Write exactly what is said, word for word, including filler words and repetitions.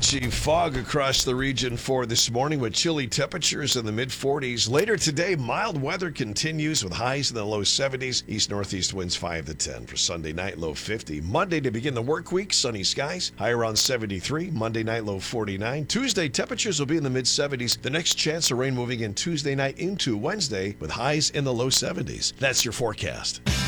Patchy fog across the region for this morning with chilly temperatures in the mid forties. Later today, mild weather continues with highs in the low seventies. East-northeast winds five to ten. For Sunday night, low fifty. Monday to begin the work week, sunny skies, high around seventy-three. Monday night, low forty-nine. Tuesday, temperatures will be in the mid seventies. The next chance of rain moving in Tuesday night into Wednesday with highs in the low seventies. That's your forecast.